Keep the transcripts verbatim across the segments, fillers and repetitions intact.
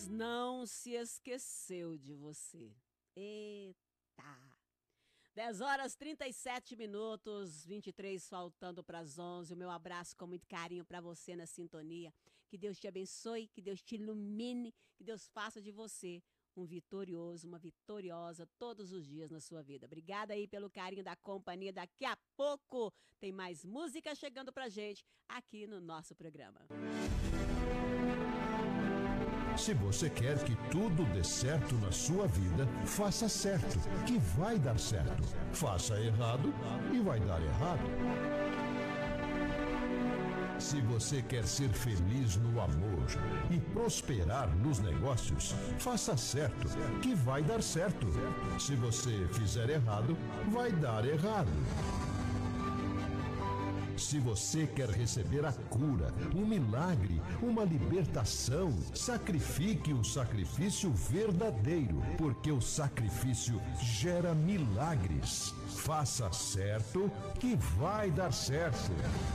Não se esqueceu de você. Eita! dez horas e trinta e sete minutos, vinte e três faltando para as onze. O meu abraço com muito carinho para você na sintonia. Que Deus te abençoe, que Deus te ilumine, que Deus faça de você um vitorioso, uma vitoriosa todos os dias na sua vida. Obrigada aí pelo carinho da companhia. Daqui a pouco tem mais música chegando pra gente aqui no nosso programa. Se você quer que tudo dê certo na sua vida, faça certo, que vai dar certo. Faça errado e vai dar errado. Se você quer ser feliz no amor e prosperar nos negócios, faça certo, que vai dar certo. Se você fizer errado, vai dar errado. Se você quer receber a cura, um milagre, uma libertação, sacrifique um sacrifício verdadeiro, porque o sacrifício gera milagres. Faça certo, que vai dar certo.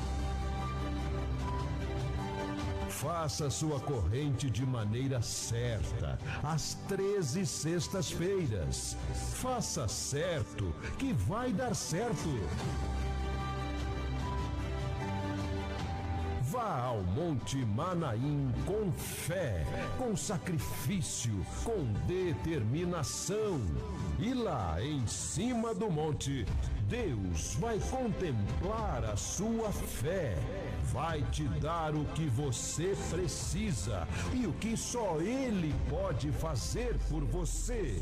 Faça sua corrente de maneira certa, às treze sextas-feiras. Faça certo, que vai dar certo. Vá ao Monte Manaim com fé, com sacrifício, com determinação. E lá em cima do monte, Deus vai contemplar a sua fé. Vai te dar o que você precisa e o que só Ele pode fazer por você.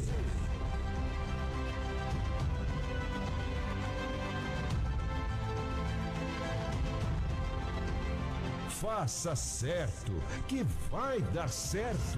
Faça certo, que vai dar certo.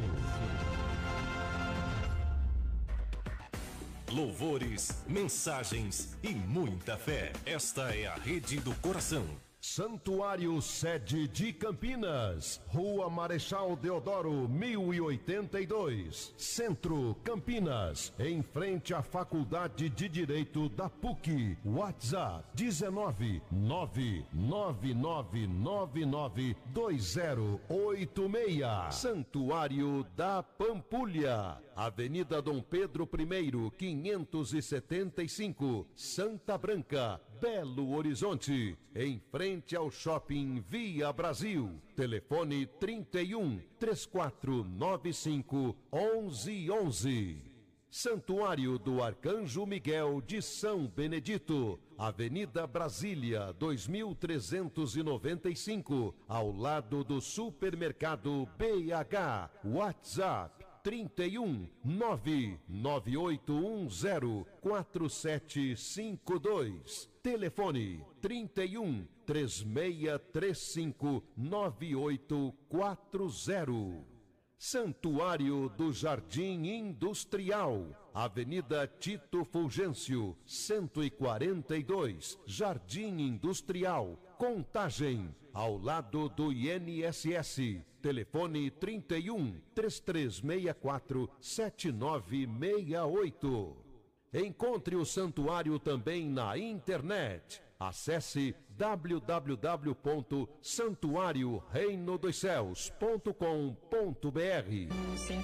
Louvores, mensagens e muita fé. Esta é a Rede do Coração. Santuário Sede de Campinas, Rua Marechal Deodoro, mil e oitenta e dois, Centro, Campinas, em frente à Faculdade de Direito da P U C. WhatsApp dezenove, nove nove nove nove nove dois zero oito seis. Santuário da Pampulha, Avenida Dom Pedro I, quinhentos e setenta e cinco, Santa Branca, Belo Horizonte, em frente ao Shopping Via Brasil. Telefone trinta e um, trinta e quatro noventa e cinco, onze onze. Santuário do Arcanjo Miguel de São Benedito, Avenida Brasília, dois mil trezentos e noventa e cinco, ao lado do Supermercado B H. WhatsApp trinta e um, nove nove oito um zero quatro sete cinco dois. Telefone trinta e um, três seis três cinco nove oito quatro zero. Santuário do Jardim Industrial, Avenida Tito Fulgêncio, cento e quarenta e dois, Jardim Industrial, Contagem, ao lado do I N S S. Telefone trinta e um, três três seis quatro sete nove seis oito. Encontre o santuário também na internet. Acesse w w w ponto santuário reino dos céus ponto com ponto b r. Sem